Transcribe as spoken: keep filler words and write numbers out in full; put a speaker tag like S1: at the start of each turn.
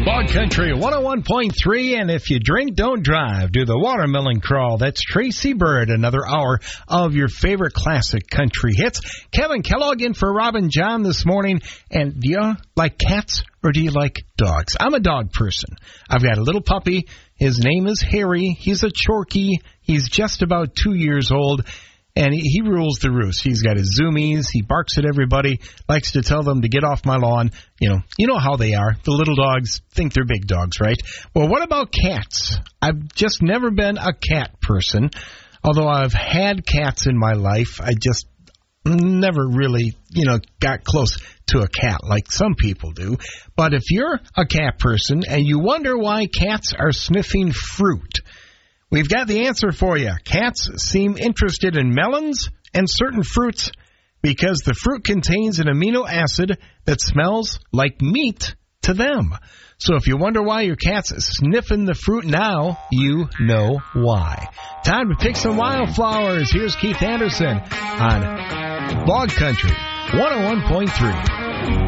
S1: Bog Country one oh one point three, and if you drink, don't drive. Do the watermelon crawl. That's Tracy Bird, another hour of your favorite classic country hits. Kevin Kellogg in for Robin John this morning. And do you like cats or do you like dogs? I'm a dog person. I've got a little puppy. His name is Harry. He's a Chorky. He's just about two years old. And he, he rules the roost. He's got his zoomies. He barks at everybody, likes to tell them to get off my lawn. You know, you know how they are. The little dogs think they're big dogs, right? Well, what about cats? I've just never been a cat person. Although I've had cats in my life, I just never really, you know, got close to a cat like some people do. But if you're a cat person and you wonder why cats are sniffing fruit, we've got the answer for you. Cats seem interested in melons and certain fruits because the fruit contains an amino acid that smells like meat to them. So if you wonder why your cat's sniffing the fruit now, you know why. Time to pick some wildflowers. Here's Keith Anderson on Bog Country one oh one point three.